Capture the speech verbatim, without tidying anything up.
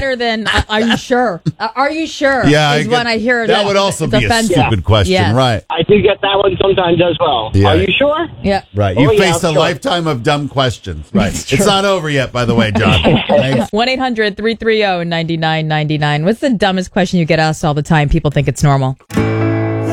better than uh, "Are you sure? Uh, are you sure?" Yeah, is I when get- I hear that that. would also it's be a offensive. stupid question, Yes. right? I do get that one sometimes as well. Yeah. Are you sure? Yeah. Right. You Oh, yeah, faced a sure. lifetime of dumb questions. Right. It's not over yet, by the way, John. Thanks. one eight hundred three three zero nine nine nine nine. What's the dumbest question you get asked all the time? People think it's normal.